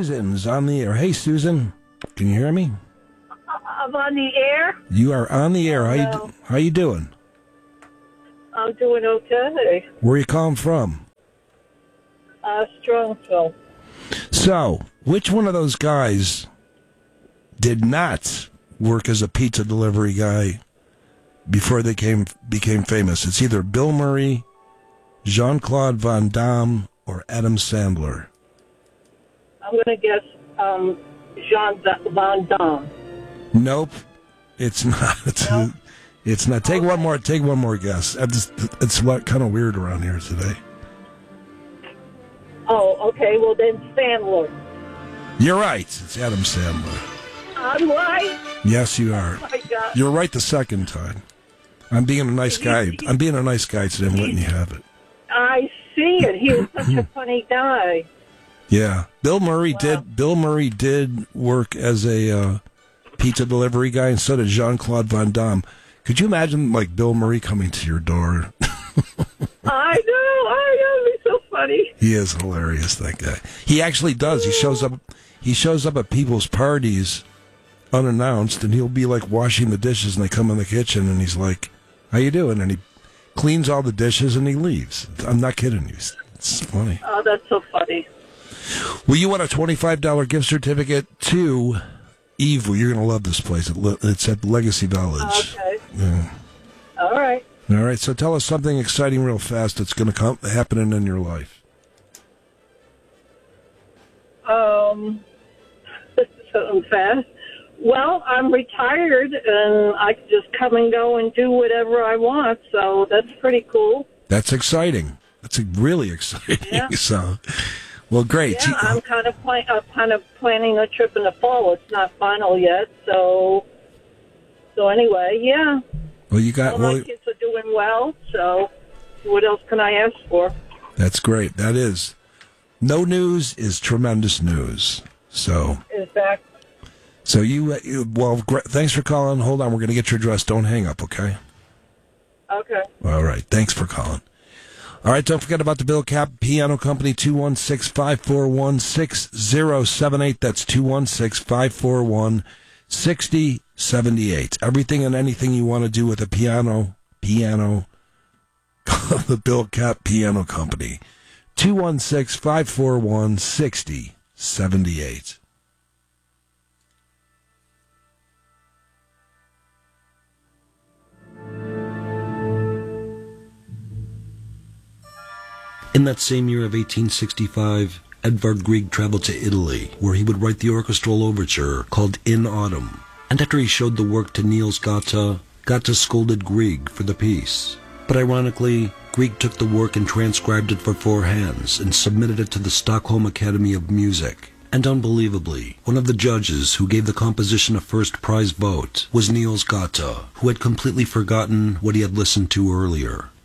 Susan's on the air. Hey, Susan, can you hear me? I'm on the air. You are on the air. How you doing? I'm doing okay. Where are you calling from? Strongsville. So, which one of those guys did not work as a pizza delivery guy before they became famous? It's either Bill Murray, Jean-Claude Van Damme, or Adam Sandler. I'm going to guess Jean Van Damme. Nope, it's not. No? It's not. Take one more guess. It's kind of weird around here today. Oh, okay. Well, then Sandler. You're right. It's Adam Sandler. I'm right. Yes, you are. Oh my God. You're right the second time. I'm being a nice guy. I'm being a nice guy today. I'm letting you have it. I see it. He was such a funny guy. Yeah, Bill Murray did work as a pizza delivery guy, and so did Jean-Claude Van Damme. Could you imagine, like, Bill Murray coming to your door? I know. He's so funny. He is hilarious, that guy. He actually does. He shows up at people's parties unannounced, and he'll be like washing the dishes, and they come in the kitchen, and he's like, "How you doing?" And he cleans all the dishes, and he leaves. I'm not kidding you. It's funny. Oh, that's so funny. Well, you want a $25 gift certificate to Evil. You're going to love this place. It's at Legacy Village. Okay. Yeah. All right. All right. So tell us something exciting real fast that's going to happening in your life. Something fast. Well, I'm retired, and I can just come and go and do whatever I want, so that's pretty cool. That's exciting. That's really exciting. Yeah. So, well, great. Yeah, I'm kind of planning a trip in the fall. It's not final yet, so anyway, yeah. Well, you got. All my kids are doing well, so what else can I ask for? That's great. That is. No news is tremendous news. So. Exactly. So thanks for calling. Hold on, we're going to get your address. Don't hang up, okay? Okay. All right, thanks for calling. All right, don't forget about the Bill Cap Piano Company, 216-541-6078. That's 216-541-6078. Everything and anything you want to do with a piano, the Bill Cap Piano Company, 216-541-6078. In that same year of 1865, Edvard Grieg traveled to Italy, where he would write the orchestral overture called In Autumn. And after he showed the work to Niels Gata, Gata scolded Grieg for the piece. But ironically, Grieg took the work and transcribed it for four hands and submitted it to the Stockholm Academy of Music. And unbelievably, one of the judges who gave the composition a first prize vote was Niels Gata, who had completely forgotten what he had listened to earlier.